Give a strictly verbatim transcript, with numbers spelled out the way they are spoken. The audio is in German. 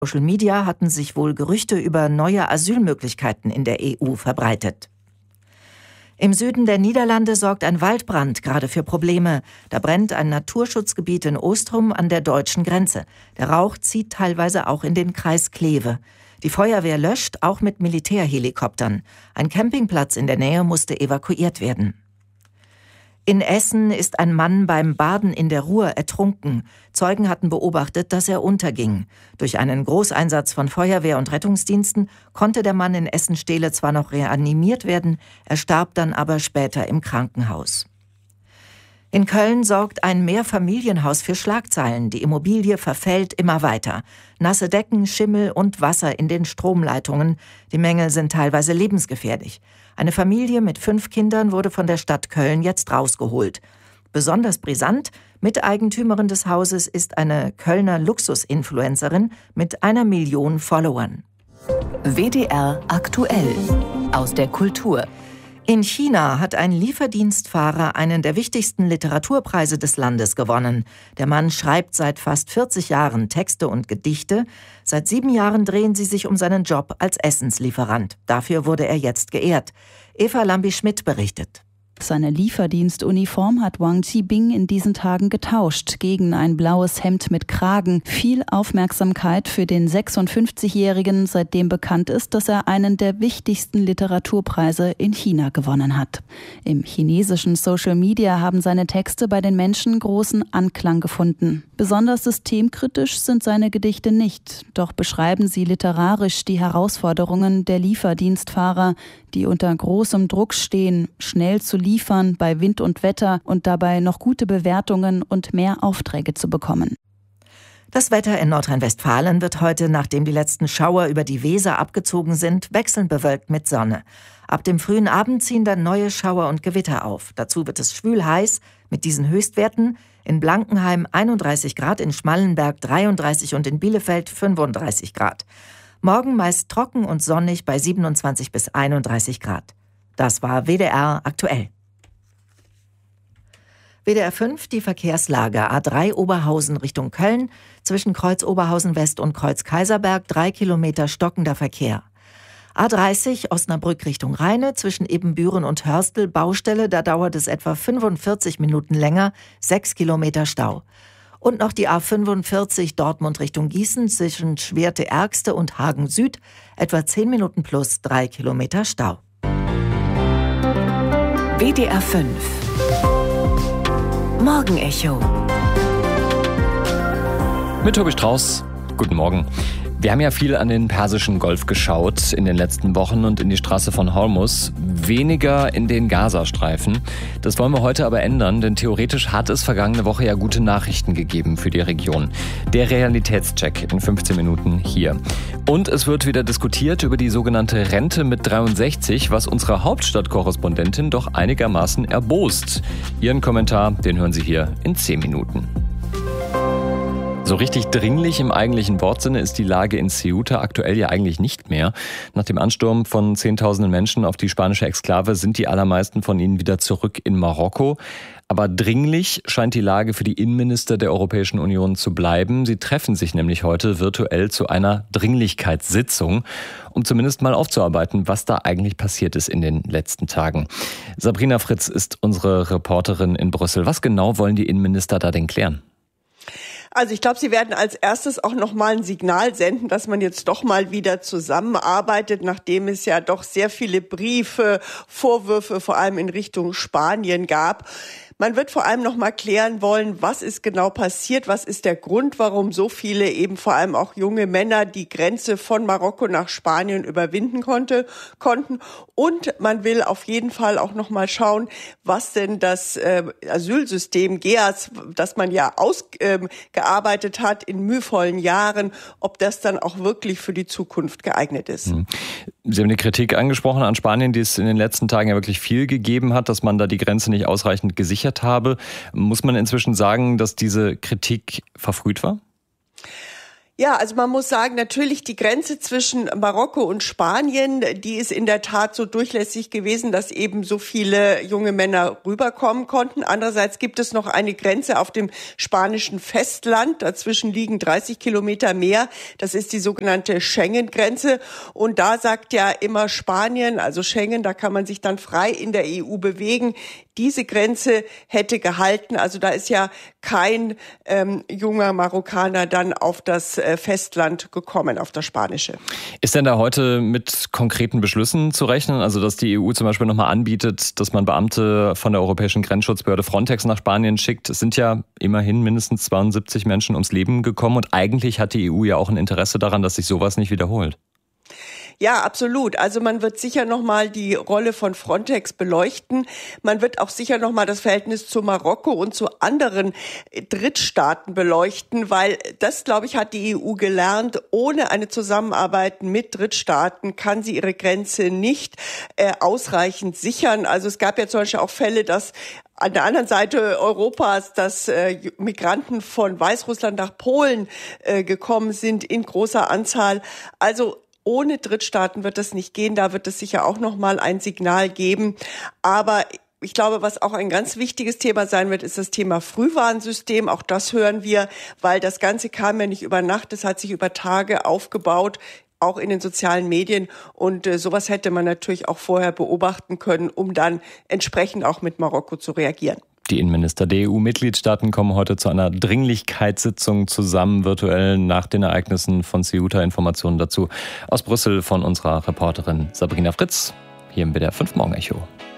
Social Media hatten sich wohl Gerüchte über neue Asylmöglichkeiten in der E U verbreitet. Im Süden der Niederlande sorgt ein Waldbrand gerade für Probleme. Da brennt ein Naturschutzgebiet in Oostrum an der deutschen Grenze. Der Rauch zieht teilweise auch in den Kreis Kleve. Die Feuerwehr löscht, auch mit Militärhelikoptern. Ein Campingplatz in der Nähe musste evakuiert werden. In Essen ist ein Mann beim Baden in der Ruhr ertrunken. Zeugen hatten beobachtet, dass er unterging. Durch einen Großeinsatz von Feuerwehr und Rettungsdiensten konnte der Mann in Essen-Stehle zwar noch reanimiert werden, er starb dann aber später im Krankenhaus. In Köln sorgt ein Mehrfamilienhaus für Schlagzeilen. Die Immobilie verfällt immer weiter. Nasse Decken, Schimmel und Wasser in den Stromleitungen. Die Mängel sind teilweise lebensgefährlich. Eine Familie mit fünf Kindern wurde von der Stadt Köln jetzt rausgeholt. Besonders brisant, Miteigentümerin des Hauses ist eine Kölner Luxus-Influencerin mit einer Million Followern. W D R aktuell aus der Kultur. In China hat ein Lieferdienstfahrer einen der wichtigsten Literaturpreise des Landes gewonnen. Der Mann schreibt seit fast vierzig Jahren Texte und Gedichte. Seit sieben Jahren drehen sie sich um seinen Job als Essenslieferant. Dafür wurde er jetzt geehrt. Eva Lambi-Schmidt berichtet. Seine Lieferdienstuniform hat Wang Qibing in diesen Tagen getauscht gegen ein blaues Hemd mit Kragen. Viel Aufmerksamkeit für den sechsundfünfzigjährigen, seitdem bekannt ist, dass er einen der wichtigsten Literaturpreise in China gewonnen hat. Im chinesischen Social Media haben seine Texte bei den Menschen großen Anklang gefunden. Besonders systemkritisch sind seine Gedichte nicht, doch beschreiben sie literarisch die Herausforderungen der Lieferdienstfahrer, die unter großem Druck stehen, schnell zu liefern bei Wind und Wetter und dabei noch gute Bewertungen und mehr Aufträge zu bekommen. Das Wetter in Nordrhein-Westfalen wird heute, nachdem die letzten Schauer über die Weser abgezogen sind, wechselnd bewölkt mit Sonne. Ab dem frühen Abend ziehen dann neue Schauer und Gewitter auf. Dazu wird es schwül heiß mit diesen Höchstwerten. In Blankenheim einunddreißig Grad, in Schmallenberg dreiunddreißig und in Bielefeld fünfunddreißig Grad. Morgen meist trocken und sonnig bei siebenundzwanzig bis einunddreißig Grad. Das war W D R aktuell. W D R fünf, die Verkehrslage. A drei Oberhausen Richtung Köln, zwischen Kreuz Oberhausen West und Kreuz Kaiserberg, drei Kilometer stockender Verkehr. A dreißig Osnabrück Richtung Rheine, zwischen Ebenbüren und Hörstel, Baustelle, da dauert es etwa fünfundvierzig Minuten länger, sechs Kilometer Stau. Und noch die A fünfundvierzig Dortmund Richtung Gießen, zwischen Schwerte-Ergste und Hagen Süd, etwa zehn Minuten plus drei Kilometer Stau. W D R fünf Morgenecho mit Tobi Strauß. Guten Morgen. Wir haben ja viel an den Persischen Golf geschaut in den letzten Wochen und in die Straße von Hormuz, weniger in den Gazastreifen. Das wollen wir heute aber ändern, denn theoretisch hat es vergangene Woche ja gute Nachrichten gegeben für die Region. Der Realitätscheck in fünfzehn Minuten hier. Und es wird wieder diskutiert über die sogenannte Rente mit dreiundsechzig, was unsere Hauptstadtkorrespondentin doch einigermaßen erbost. Ihren Kommentar, den hören Sie hier in zehn Minuten. So richtig dringlich im eigentlichen Wortsinne ist die Lage in Ceuta aktuell ja eigentlich nicht mehr. Nach dem Ansturm von zehntausenden Menschen auf die spanische Exklave sind die allermeisten von ihnen wieder zurück in Marokko. Aber dringlich scheint die Lage für die Innenminister der Europäischen Union zu bleiben. Sie treffen sich nämlich heute virtuell zu einer Dringlichkeitssitzung, um zumindest mal aufzuarbeiten, was da eigentlich passiert ist in den letzten Tagen. Sabrina Fritz ist unsere Reporterin in Brüssel. Was genau wollen die Innenminister da denn klären? Also ich glaube, sie werden als erstes auch noch mal ein Signal senden, dass man jetzt doch mal wieder zusammenarbeitet, nachdem es ja doch sehr viele Briefe, Vorwürfe vor allem in Richtung Spanien gab. Man wird vor allem noch mal klären wollen, was ist genau passiert, was ist der Grund, warum so viele, eben vor allem auch junge Männer, die Grenze von Marokko nach Spanien überwinden konnte, konnten. Und man will auf jeden Fall auch noch mal schauen, was denn das äh, Asylsystem G E A S, das man ja ausgearbeitet äh, hat in mühevollen Jahren, ob das dann auch wirklich für die Zukunft geeignet ist. Sie haben die Kritik angesprochen an Spanien, die es in den letzten Tagen ja wirklich viel gegeben hat, dass man da die Grenze nicht ausreichend gesichert habe. Muss man inzwischen sagen, dass diese Kritik verfrüht war? Ja, also man muss sagen, natürlich die Grenze zwischen Marokko und Spanien, die ist in der Tat so durchlässig gewesen, dass eben so viele junge Männer rüberkommen konnten. Andererseits gibt es noch eine Grenze auf dem spanischen Festland. Dazwischen liegen dreißig Kilometer mehr. Das ist die sogenannte Schengen-Grenze. Und da sagt ja immer Spanien, also Schengen, da kann man sich dann frei in der E U bewegen. Diese Grenze hätte gehalten. Also da ist ja kein ähm, junger Marokkaner dann auf das äh, Festland gekommen, auf das Spanische. Ist denn da heute mit konkreten Beschlüssen zu rechnen? Also dass die E U zum Beispiel nochmal anbietet, dass man Beamte von der Europäischen Grenzschutzbehörde Frontex nach Spanien schickt. Es sind ja immerhin mindestens zweiundsiebzig Menschen ums Leben gekommen und eigentlich hat die E U ja auch ein Interesse daran, dass sich sowas nicht wiederholt. Ja, absolut. Also man wird sicher nochmal die Rolle von Frontex beleuchten. Man wird auch sicher nochmal das Verhältnis zu Marokko und zu anderen Drittstaaten beleuchten, weil das, glaube ich, hat die E U gelernt. Ohne eine Zusammenarbeit mit Drittstaaten kann sie ihre Grenze nicht äh, ausreichend sichern. Also es gab ja zum Beispiel auch Fälle, dass an der anderen Seite Europas, dass äh, Migranten von Weißrussland nach Polen äh, gekommen sind in großer Anzahl. Also ohne Drittstaaten wird das nicht gehen. Da wird es sicher auch noch mal ein Signal geben. Aber ich glaube, was auch ein ganz wichtiges Thema sein wird, ist das Thema Frühwarnsystem. Auch das hören wir, weil das Ganze kam ja nicht über Nacht. Das hat sich über Tage aufgebaut, auch in den sozialen Medien. Und äh, sowas hätte man natürlich auch vorher beobachten können, um dann entsprechend auch mit Marokko zu reagieren. Die Innenminister der E U-Mitgliedstaaten kommen heute zu einer Dringlichkeitssitzung zusammen, virtuell nach den Ereignissen von Ceuta. Informationen dazu aus Brüssel von unserer Reporterin Sabrina Fritz, hier im W D R fünf Morgen Echo.